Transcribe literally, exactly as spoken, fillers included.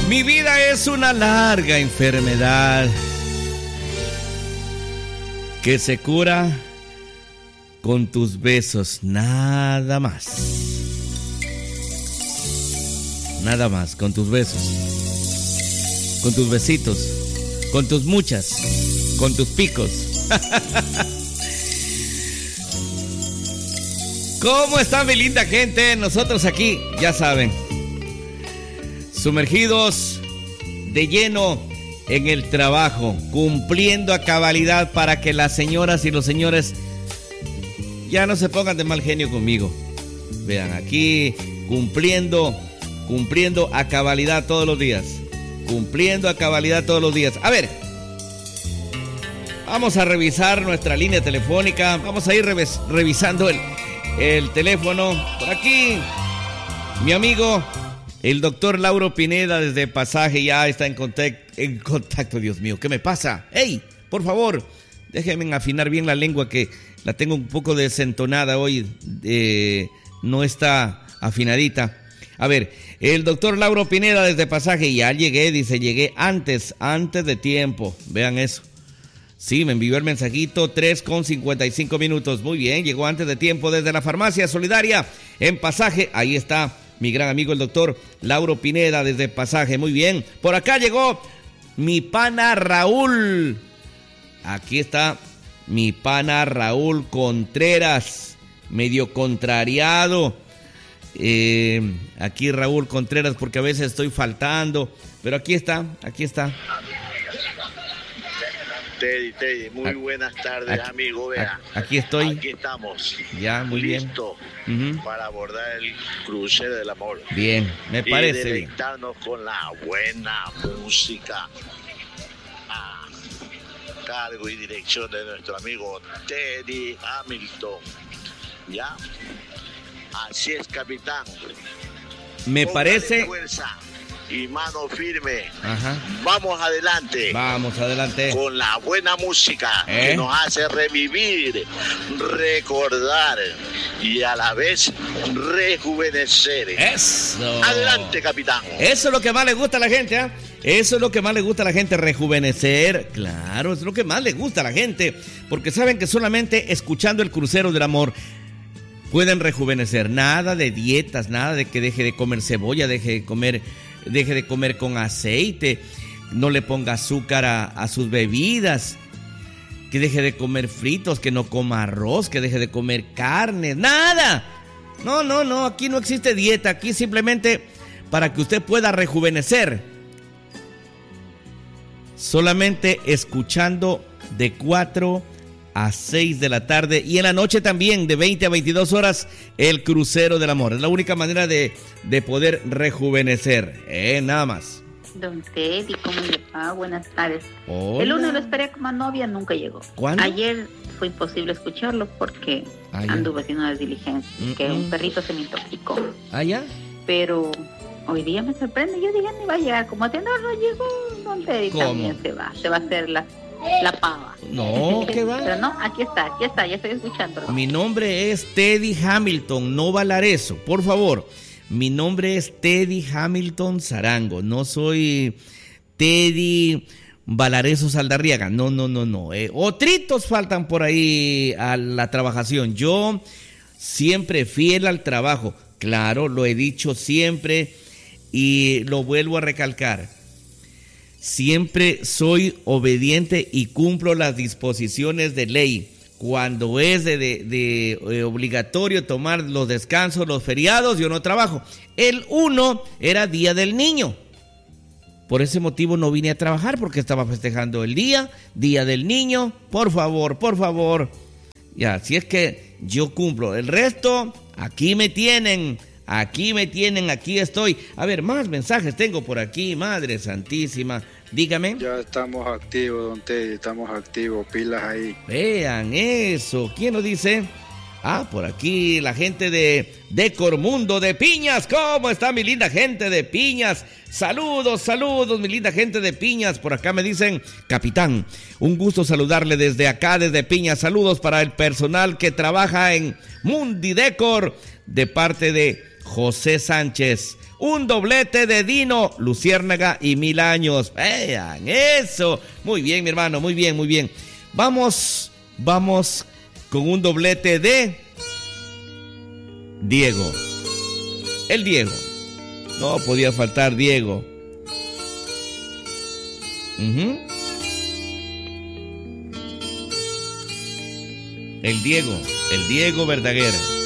Mi vida es una larga enfermedad que se cura con tus besos, nada más. Nada más, con tus besos, con tus besitos, con tus muchas, con tus picos. ¿Cómo está mi linda gente? Nosotros aquí, ya saben, sumergidos de lleno en el trabajo, cumpliendo a cabalidad para que las señoras y los señores ya no se pongan de mal genio conmigo. Vean, aquí cumpliendo, cumpliendo a cabalidad todos los días. Cumpliendo a cabalidad todos los días. A ver, vamos a revisar nuestra línea telefónica. Vamos a ir revis- revisando el, el teléfono. Por aquí, mi amigo, el doctor Lauro Pineda desde Pasaje ya está en contacto. En contacto, Dios mío, ¿qué me pasa? ¡Ey! Por favor, déjenme afinar bien la lengua que la tengo un poco desentonada hoy. Eh, no está afinadita. A ver, el doctor Lauro Pineda desde Pasaje, ya llegué, dice, llegué antes, antes de tiempo. Vean eso. Sí, me envió el mensajito, tres con cincuenta y cinco minutos. Muy bien, llegó antes de tiempo desde la Farmacia Solidaria en Pasaje. Ahí está mi gran amigo el doctor Lauro Pineda desde Pasaje. Muy bien, por acá llegó mi pana Raúl. Aquí está mi pana Raúl Contreras, medio contrariado. Eh, aquí Raúl Contreras, porque a veces estoy faltando, pero aquí está, aquí está. Teddy, Teddy, muy buenas tardes, aquí, amigo. Vea, aquí estoy. Aquí estamos. Ya, muy listo bien. Uh-huh. Para abordar el crucero del amor. Bien, me parece. Y deleitarnos con la buena música. A cargo y dirección de nuestro amigo Teddy Hamilton. ¿Ya? Así es, capitán. Me Póngale parece. Fuerza y mano firme. Ajá. Vamos adelante. Vamos adelante. Con la buena música ¿Eh? que nos hace revivir, recordar y a la vez rejuvenecer. Eso. Adelante, capitán. Eso es lo que más le gusta a la gente, ¿eh? Eso es lo que más le gusta a la gente, rejuvenecer. Claro, es lo que más le gusta a la gente. Porque saben que solamente escuchando el crucero del amor pueden rejuvenecer. Nada de dietas, nada de que deje de comer cebolla, deje de comer, deje de comer con aceite, no le ponga azúcar a, a sus bebidas, que deje de comer fritos, que no coma arroz, que deje de comer carne, nada. No, no, no, aquí no existe dieta, aquí simplemente para que usted pueda rejuvenecer. Solamente escuchando de cuatro a seis de la tarde y en la noche también de veinte a veintidós horas el crucero del amor. Es la única manera de, de poder rejuvenecer, eh, nada más. Don Teddy, ¿cómo le va? Buenas tardes. Hola. El lunes lo esperé como novia, nunca llegó. ¿Cuándo? Ayer fue imposible escucharlo porque Ayer. anduve haciendo unas diligencias, mm-mm. que un perrito se me intoxicó. ¿Ah, ya? Pero hoy día me sorprende, yo dije, ni va a llegar, como atendor no llegó, Don Teddy ¿Cómo? También se va, se va a hacer la... La pava. No, ¿qué va? Pero no, aquí está, aquí está, ya estoy escuchando. Mi nombre es Teddy Hamilton, no Valareso, por favor. Mi nombre es Teddy Hamilton Zarango, no soy Teddy Valareso Saldarriaga. No, no, no, no. Eh, otritos faltan por ahí a la trabajación. Yo siempre fiel al trabajo. Claro, lo he dicho siempre y lo vuelvo a recalcar. Siempre soy obediente y cumplo las disposiciones de ley. Cuando es de, de, de eh, obligatorio tomar los descansos, los feriados, yo no trabajo. El uno era Día del Niño. Por ese motivo no vine a trabajar porque estaba festejando el día, Día del Niño. Por favor, por favor. Ya, si es que yo cumplo. El resto, aquí me tienen. Aquí me tienen, aquí estoy. A ver, más mensajes tengo por aquí, Madre Santísima. Dígame. Ya estamos activos, don Teddy, estamos activos, pilas ahí. Vean eso. ¿Quién nos dice? Ah, por aquí la gente de Decormundo de Piñas. ¿Cómo está mi linda gente de Piñas? Saludos, saludos, mi linda gente de Piñas. Por acá me dicen, capitán, un gusto saludarle desde acá, desde Piñas. Saludos para el personal que trabaja en Mundi Decor de parte de José Sánchez. un doblete de Dino, Luciérnaga y Mil Años. Vean eso. Muy bien, mi hermano, muy bien, muy bien. Vamos, vamos con un doblete de Diego. El Diego. No podía faltar Diego. Uh-huh. El Diego, el Diego Verdaguer.